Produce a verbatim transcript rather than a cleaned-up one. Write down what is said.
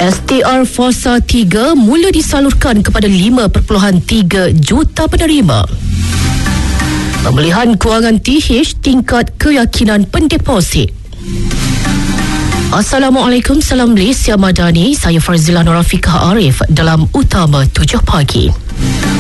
S T R Fasa tiga mula disalurkan kepada lima perpuluhan tiga juta penerima. Pemulihan kewangan T H tingkat keyakinan pendeposit. Assalamualaikum, salam Malaysia Madani. Saya Farzila Norafikah Arif dalam Utama tujuh Pagi.